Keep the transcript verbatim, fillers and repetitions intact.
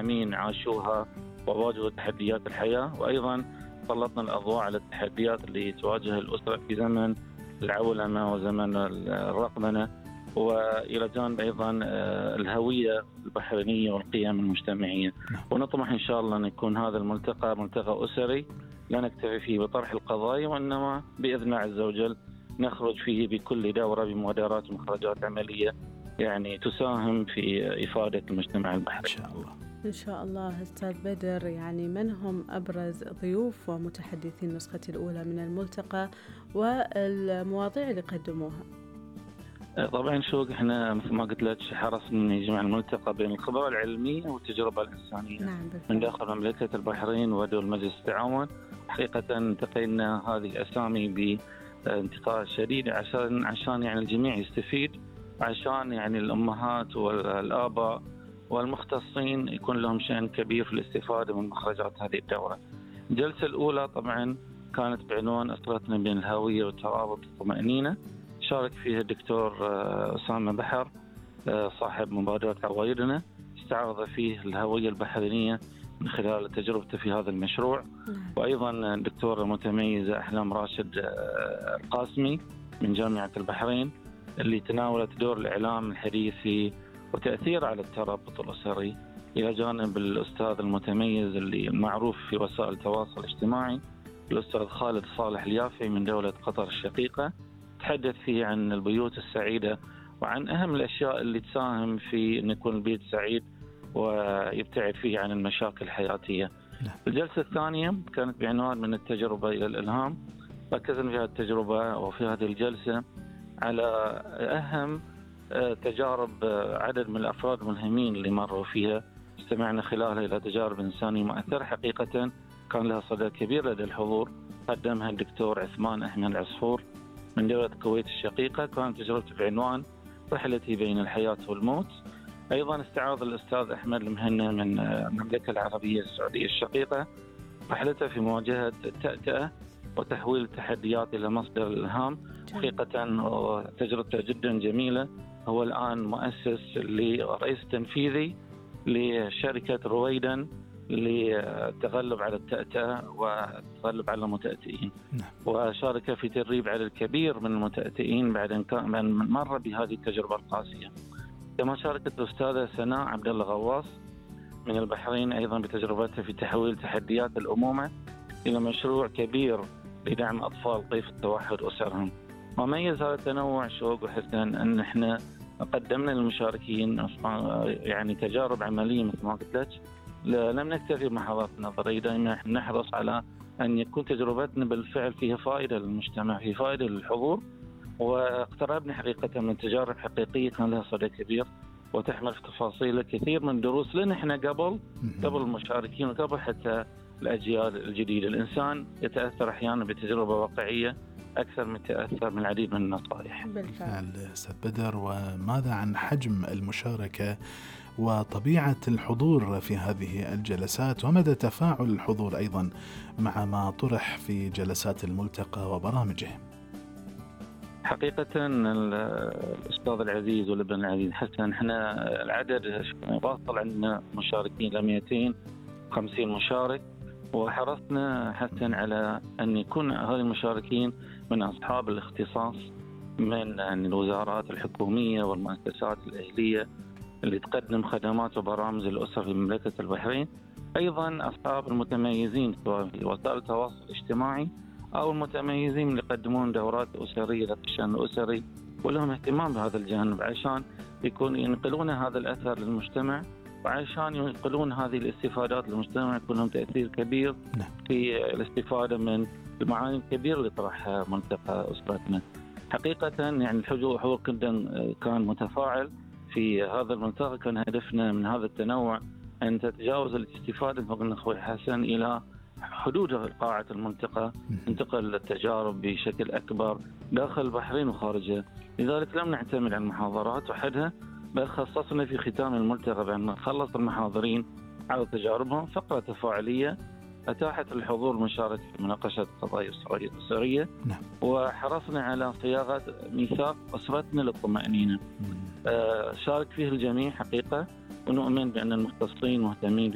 المهتمين عاشوها وواجهوا تحديات الحياة، وأيضا سلطنا الأضواء على التحديات اللي تواجه الأسرة في زمن العولمة وزمن الرقمنة، وإلى جانب أيضا الهوية البحرينية والقيم المجتمعية. ونطمح إن شاء الله أن يكون هذا الملتقى ملتقى أسري لا نكتفي فيه بطرح القضايا، وإنما بإذن الله عز وجل نخرج فيه بكل دورة بمبادرات ومخرجات عملية يعني تساهم في إفادة المجتمع البحري إن شاء الله. إن شاء الله. أستاذ بدر، يعني من هم أبرز ضيوف ومتحدثين النسخة الأولى من الملتقى والمواضيع اللي قدموها؟ طبعا شوق احنا مثل ما قلت لك حرصنا ان يجمع الملتقى بين الخبره العلميه والتجربه الانسانيه. نعم من داخل مملكه البحرين ودول مجلس التعاون. حقيقه انتقينا هذه الاسامي بانتقاء شديد عشان عشان يعني الجميع يستفيد، عشان يعني الامهات والاباء والمختصين يكون لهم شأن كبير في الاستفاده من مخرجات هذه الدوره. الجلسه الاولى طبعا كانت بعنوان اسرتنا بين الهويه والترابط والطمانينه. شارك فيها الدكتور أسامة بحر صاحب مبادرة عوايدنا، استعرض فيه الهوية البحرينية من خلال تجربته في هذا المشروع. وأيضا الدكتورة المتميزة أحلام راشد القاسمي من جامعة البحرين اللي تناولت دور الإعلام الحديثي وتأثير على الترابط الأسري، إلى جانب الأستاذ المتميز اللي معروف في وسائل التواصل الاجتماعي الأستاذ خالد صالح اليافعي من دولة قطر الشقيقة. تحدث فيه عن البيوت السعيدة وعن أهم الأشياء اللي تساهم في أن يكون البيت سعيد ويبتعد فيه عن المشاكل الحياتية. الجلسة الثانية كانت بعنوان من التجربة إلى الإلهام. ركزنا في هذه التجربة وفي هذه الجلسة على أهم تجارب عدد من الأفراد الملهمين اللي مروا فيها. استمعنا خلالها إلى تجارب إنسانية مؤثرة حقيقة كان لها صدى كبير لدى الحضور. قدمها الدكتور عثمان أحمد العصفور من دولة الكويت الشقيقة، كانت تجربته بعنوان رحلتي بين الحياة والموت. أيضا استعرض الأستاذ أحمد المهنا من المملكة العربية السعودية الشقيقة رحلته في مواجهة التأتأة وتحويل التحديات إلى مصدر الإلهام. حقيقة تجربته جدا جميلة. هو الآن مؤسس لرئيس تنفيذي لشركة رويدا للتغلب على التأتأة والتغلب على المتأتئين. نعم. وشارك في تدريب عدد كبير من المتأتئين بعد أن كان مر بهذه التجربة القاسية. كما شاركت الأستاذة سناء عبد الله غواص من البحرين أيضا بتجربتها في تحويل تحديات الأمومة إلى مشروع كبير لدعم أطفال طيف التوحد أسرهم. وميز هذا التنوع شوق وحسن أن احنا قدمنا للمشاركين يعني تجارب عملية مثل ما قلت لك. لم نكتفي بمحاضرات نظرية، دائما نحرص على أن يكون تجربتنا بالفعل فيها فائدة للمجتمع، فيها فائدة للحضور. واقتربنا حقيقة من تجارب حقيقية كان لها صدى كبير وتحمل في تفاصيل كثير من دروس لنا احنا قبل قبل المشاركين وقبل حتى الأجيال الجديدة. الإنسان يتأثر أحيانا بتجربة واقعية أكثر من تأثر من العديد من النصائح. بالفعل. أستاذ بدر، وماذا عن حجم المشاركة وطبيعة الحضور في هذه الجلسات ومدى تفاعل الحضور أيضا مع ما طرح في جلسات الملتقى وبرامجه؟ حقيقة الأستاذ العزيز والابن العزيز حسن، احنا العدد واصل عندنا مشاركين ل مئتين وخمسين مشارك، وحرصنا حسن على أن يكون هذه المشاركين من أصحاب الاختصاص من الوزارات الحكومية والمؤسسات الأهلية اللي تقدم خدمات وبرامج الأسرة في مملكة البحرين. أيضا أصحاب المتميزين سواء في وسائل التواصل الاجتماعي أو المتميزين اللي يقدمون دورات أسرية للشأن الأسري ولهم اهتمام بهذا الجانب عشان يكون ينقلون هذا الأثر للمجتمع، وعشان ينقلون هذه الاستفادات للمجتمع يكون لهم تأثير كبير في الاستفادة من المعاني الكبيرة اللي طرحها ملتقى أسرتنا. حقيقة يعني الحضور كان متفاعل في هذا الملتقى. كان هدفنا من هذا التنوع أن تتجاوز الاستفادة من أخوي حسن إلى حدود قاعة الملتقى، انتقل التجارب بشكل أكبر داخل البحرين وخارجها. لذلك لم نعتمد على المحاضرات وحدها، بل خصصنا في ختام الملتقى بأن خلص المحاضرين على تجاربهم فقرة تفاعلية أتاحت للحضور المشاركة في مناقشة قضايا الأسرية. نعم. وحرصنا على صياغة ميثاق أسرتنا للطمأنينة. آه شارك فيه الجميع حقيقة، ونؤمن بأن المختصين مهتمين